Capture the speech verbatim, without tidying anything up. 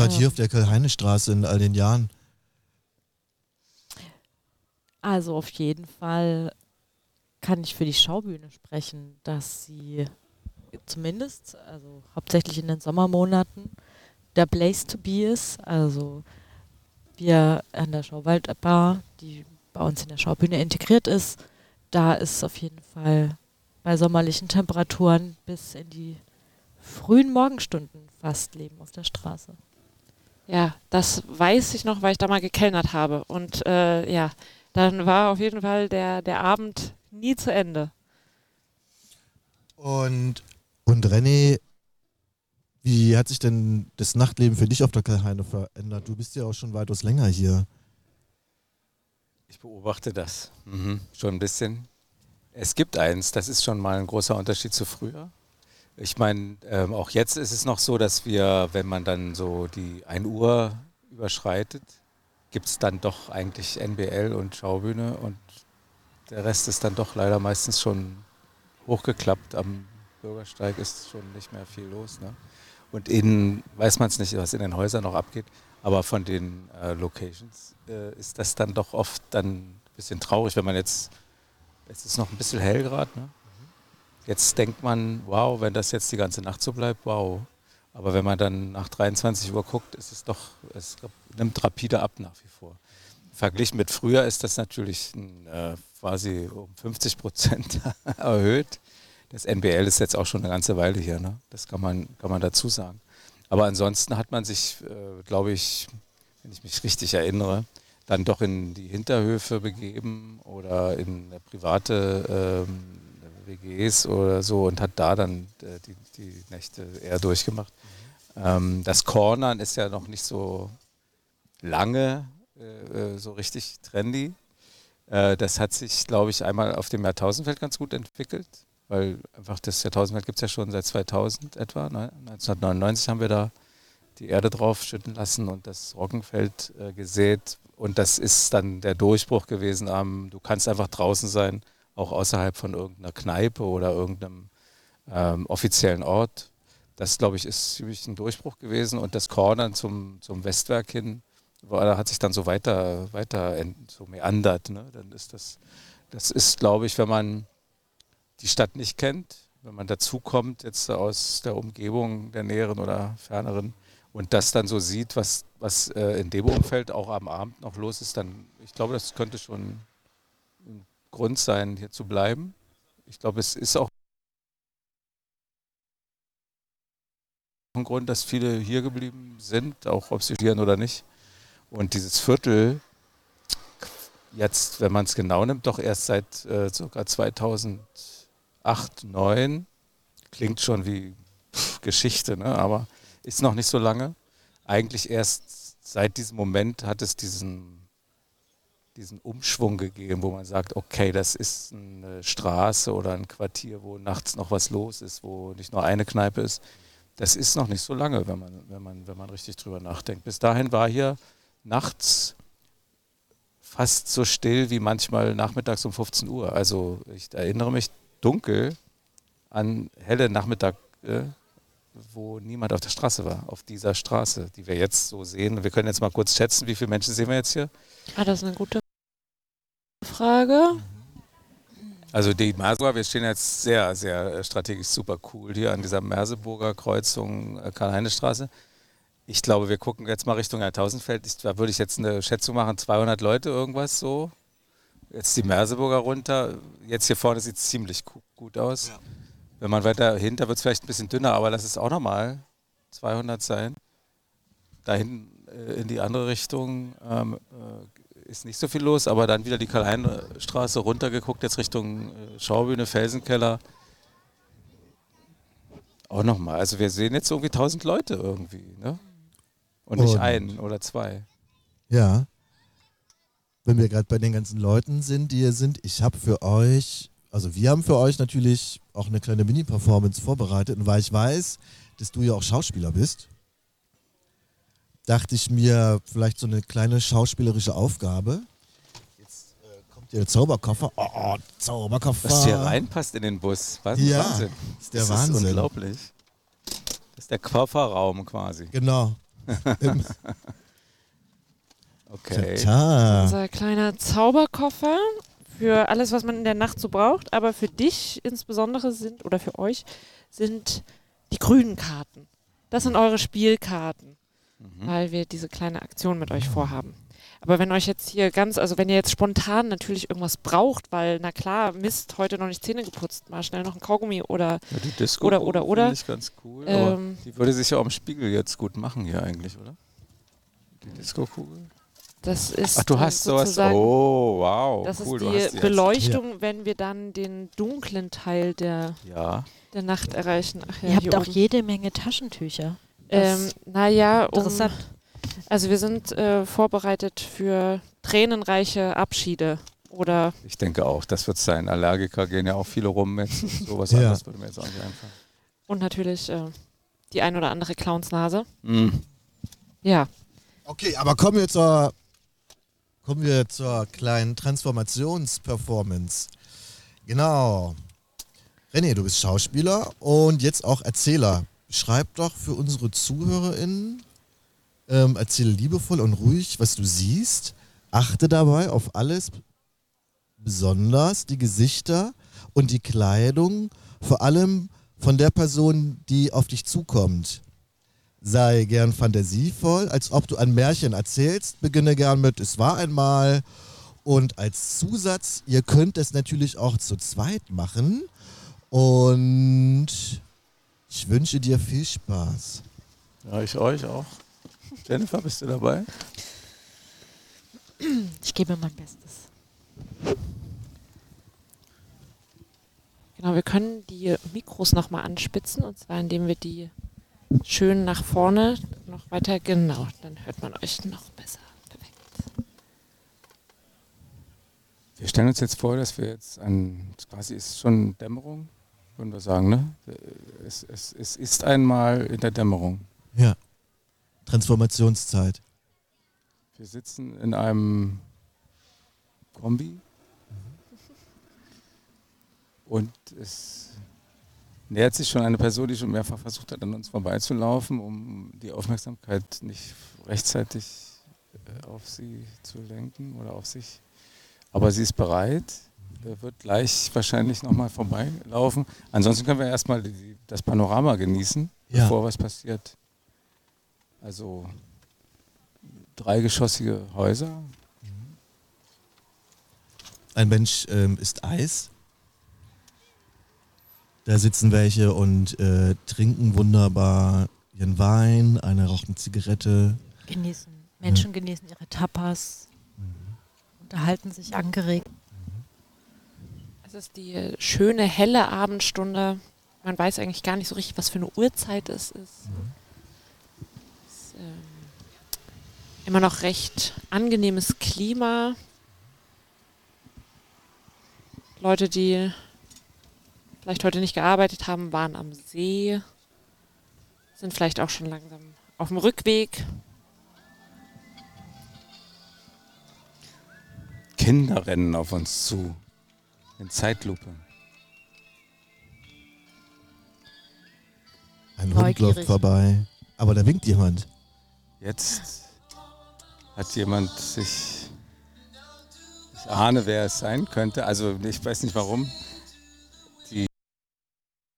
gerade hier auf der Karl-Heine-Straße in all den Jahren? Also auf jeden Fall kann ich für die Schaubühne sprechen, dass sie zumindest, also hauptsächlich in den Sommermonaten, der Place to be ist. Also wir an der Schauwaldbar, die bei uns in der Schaubühne integriert ist, da ist auf jeden Fall bei sommerlichen Temperaturen bis in die frühen Morgenstunden fast Leben auf der Straße. Ja, das weiß ich noch, weil ich da mal gekellnert habe. Und äh, ja, dann war auf jeden Fall der, der Abend nie zu Ende. Und, und René, wie hat sich denn das Nachtleben für dich auf der Karl-Heine verändert? Du bist ja auch schon weitaus länger hier. Ich beobachte das mhm. schon ein bisschen. Es gibt eins, das ist schon mal ein großer Unterschied zu früher. Ich meine, ähm, auch jetzt ist es noch so, dass wir, wenn man dann so die ein Uhr überschreitet, gibt es dann doch eigentlich N B L und Schaubühne und der Rest ist dann doch leider meistens schon hochgeklappt. Am Bürgersteig ist schon nicht mehr viel los. Ne? Und innen weiß man es nicht, was in den Häusern noch abgeht, aber von den äh, Locations äh, ist das dann doch oft dann ein bisschen traurig, wenn man jetzt, es ist noch ein bisschen hell gerade, ne? Jetzt denkt man, wow, wenn das jetzt die ganze Nacht so bleibt, wow. Aber wenn man dann nach dreiundzwanzig Uhr guckt, ist es doch, es nimmt rapide ab nach wie vor. Verglichen mit früher ist das natürlich äh, quasi um fünfzig Prozent erhöht. Das N B L ist jetzt auch schon eine ganze Weile hier, ne? Das kann man, kann man dazu sagen. Aber ansonsten hat man sich, äh, glaube ich, wenn ich mich richtig erinnere, dann doch in die Hinterhöfe begeben oder in private ähm, W Gs oder so und hat da dann äh, die, die Nächte eher durchgemacht. Mhm. Ähm, das Cornern ist ja noch nicht so lange äh, so richtig trendy. Äh, das hat sich, glaube ich, einmal auf dem Jahrtausendfeld ganz gut entwickelt, weil einfach das Jahrtausendfeld gibt es ja schon seit zweitausend etwa. Ne? neunzehnhundertneunundneunzig haben wir da die Erde drauf schütten lassen und das Roggenfeld äh, gesät. Und das ist dann der Durchbruch gewesen am, du kannst einfach draußen sein, auch außerhalb von irgendeiner Kneipe oder irgendeinem ähm, offiziellen Ort. Das, glaube ich, ist ziemlich ein Durchbruch gewesen. Und das Cornern zum, zum Westwerk hin, da hat sich dann so weiter, weiter so meandert. Ne? Dann ist das, das ist, glaube ich, wenn man die Stadt nicht kennt, wenn man dazukommt jetzt aus der Umgebung der näheren oder ferneren und das dann so sieht, was, was äh, in dem Umfeld auch am Abend noch los ist, dann, ich glaube, das könnte schon ein Grund sein, hier zu bleiben. Ich glaube, es ist auch ein Grund, dass viele hier geblieben sind, auch ob sie studieren oder nicht. Und dieses Viertel, jetzt, wenn man es genau nimmt, doch erst seit äh, ca. zweitausendacht, zweitausendneun, klingt schon wie pff, Geschichte, ne? Aber ist noch nicht so lange. Eigentlich erst seit diesem Moment hat es diesen diesen Umschwung gegeben, wo man sagt, okay, das ist eine Straße oder ein Quartier, wo nachts noch was los ist, wo nicht nur eine Kneipe ist. Das ist noch nicht so lange, wenn man, wenn man, wenn man richtig drüber nachdenkt. Bis dahin war hier nachts fast so still wie manchmal nachmittags um fünfzehn Uhr. Also ich erinnere mich dunkel an helle Nachmittag, äh, wo niemand auf der Straße war, auf dieser Straße, die wir jetzt so sehen. Wir können jetzt mal kurz schätzen, wie viele Menschen sehen wir jetzt hier? Ah, das ist eine gute Frage. Also die Merseburger, wir stehen jetzt sehr, sehr strategisch super cool hier an dieser Merseburger Kreuzung Karl-Heine-Straße. Ich glaube, wir gucken jetzt mal Richtung Jahrtausendfeld. Ich, da würde ich jetzt eine Schätzung machen, zweihundert Leute, irgendwas so. Jetzt die Merseburger runter. Jetzt hier vorne sieht es ziemlich gut aus. Ja. Wenn man weiter hinter wird es vielleicht ein bisschen dünner, aber lass es auch nochmal zweihundert sein. Da hinten äh, in die andere Richtung ähm, äh, ist nicht so viel los, aber dann wieder die Karl-Heine-Straße runtergeguckt, jetzt Richtung äh, Schaubühne, Felsenkeller. Auch nochmal. Also wir sehen jetzt irgendwie tausend Leute irgendwie, ne? Und nicht Und, einen oder zwei. Ja. Wenn wir gerade bei den ganzen Leuten sind, die hier sind, ich habe für euch, also wir haben für euch natürlich auch eine kleine Mini-Performance vorbereitet. Und weil ich weiß, dass du ja auch Schauspieler bist, dachte ich mir, vielleicht so eine kleine schauspielerische Aufgabe. Jetzt äh, kommt hier der Zauberkoffer. Oh, oh, Zauberkoffer. Was hier reinpasst in den Bus. Was? Ja, Wahnsinn. ist der das Wahnsinn. ist unglaublich. Das ist der Kofferraum quasi. Genau. Im Okay. Tata. Unser kleiner Zauberkoffer für alles, was man in der Nacht so braucht. Aber für dich insbesondere sind, oder für euch, sind die grünen Karten. Das sind eure Spielkarten, Mhm. weil wir diese kleine Aktion mit euch vorhaben. Aber wenn euch jetzt hier ganz, also wenn ihr jetzt spontan natürlich irgendwas braucht, weil, na klar, Mist, heute noch nicht Zähne geputzt, mal schnell noch ein Kaugummi oder, Ja, die Disco oder, oder, oder. finde ich ganz cool. Ähm, aber die würde sich ja auch im Spiegel jetzt gut machen hier eigentlich, oder? Die Disco-Kugel? das ist Ach, du hast sowas. sozusagen, Oh, wow. das cool, ist du die hast die jetzt. Beleuchtung, wenn wir dann den dunklen Teil der, Ja. der Nacht erreichen. Ach ja, Ihr habt hier auch oben. jede Menge Taschentücher. Ähm, naja, um, Interessant. also wir sind äh, vorbereitet für tränenreiche Abschiede oder Ich denke auch, das wird sein. Allergiker gehen ja auch viele rum mit. Sowas Ja. anderes würde mir jetzt auch nicht einfallen. und natürlich äh, die ein oder andere Clownsnase. Mm. Ja, Okay, aber kommen wir zur, kommen wir zur kleinen Transformationsperformance. Genau. René, du bist Schauspieler und jetzt auch Erzähler. Beschreib doch für unsere ZuhörerInnen, ähm, erzähle liebevoll und ruhig, was du siehst. Achte dabei auf alles, besonders die Gesichter und die Kleidung, vor allem von der Person, die auf dich zukommt. Sei gern fantasievoll, als ob du ein Märchen erzählst. Beginne gern mit "Es war einmal" und als Zusatz, ihr könnt es natürlich auch zu zweit machen. Und ich wünsche dir viel Spaß. Ja, ich euch auch. Jennifer, bist du dabei? Ich gebe mein Bestes. genau, wir können die Mikros nochmal anspitzen und zwar indem wir die schön nach vorne noch weiter, genau, dann hört man euch noch besser. Perfekt. Wir stellen uns jetzt vor, dass wir jetzt an, quasi ist schon Dämmerung, würden wir sagen, ne? Es, es, es ist einmal in der Dämmerung. Ja. Transformationszeit. Wir sitzen in einem Kombi und es nähert sich schon eine Person, die schon mehrfach versucht hat, an uns vorbeizulaufen, um die Aufmerksamkeit nicht rechtzeitig äh, auf sie zu lenken oder auf sich. Aber sie ist bereit, äh, wird gleich wahrscheinlich nochmal vorbeilaufen. Ansonsten können wir erstmal die, das Panorama genießen, Ja. bevor was passiert. Also dreigeschossige Häuser. Ein Mensch ähm, ist Eis. Da sitzen welche und äh, trinken wunderbar ihren Wein, einer raucht eine Zigarette. Genießen. Menschen genießen ihre Tapas, unterhalten sich angeregt. Es ist die schöne, helle Abendstunde. Man weiß eigentlich gar nicht so richtig, was für eine Uhrzeit es ist. Es ist ähm, immer noch recht angenehmes Klima. Leute, die vielleicht heute nicht gearbeitet haben, waren am See, sind vielleicht auch schon langsam auf dem Rückweg. Kinder rennen auf uns zu. In Zeitlupe. Ein Hund Neugierig. läuft vorbei. Aber da winkt jemand. Jetzt hat jemand sich, ich ahne, wer es sein könnte, also ich weiß nicht warum,